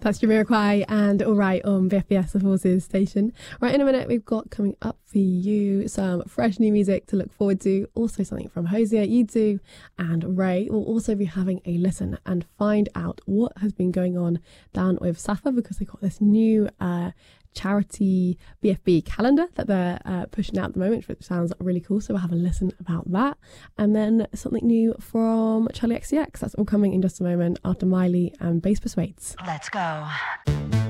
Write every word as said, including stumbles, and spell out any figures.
That's Jamiroquai and All Right on B F B S, the Forces station. Right, in a minute, we've got coming up for you some fresh new music to look forward to. Also something from Hosier, Yizu and Ray. We'll also be having a listen and find out what has been going on down with Safa, because they've got this new uh, charity B F B calendar that they're uh, pushing out at the moment, which sounds really cool. So we'll have a listen about that. And then something new from Charlie X C X. That's all coming in just a moment after Miley and Bass Persuades. Let's go.